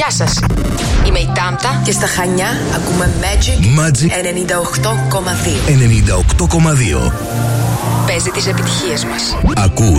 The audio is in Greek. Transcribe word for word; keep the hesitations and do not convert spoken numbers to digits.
Γεια σας. Είμαι η Τάμτα και στα Χανιά ακούμε Magic, Magic ενενήντα οκτώ κόμμα δύο. ενενήντα οκτώ κόμμα δύο. Παίζει τις επιτυχίες μας. Ακούς